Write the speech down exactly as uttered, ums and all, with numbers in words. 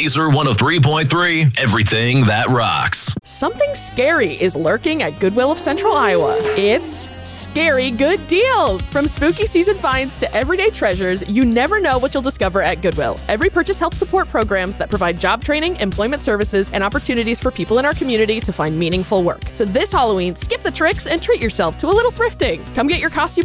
Laser one oh three point three, everything that rocks. Something scary is lurking at Goodwill of Central Iowa. It's scary good deals. From spooky season finds to everyday treasures, you never know what you'll discover at Goodwill. Every purchase helps support programs that provide job training, employment services, and opportunities for people in our community to find meaningful work. So this Halloween, skip the tricks and treat yourself to a little thrifting. Come get your costume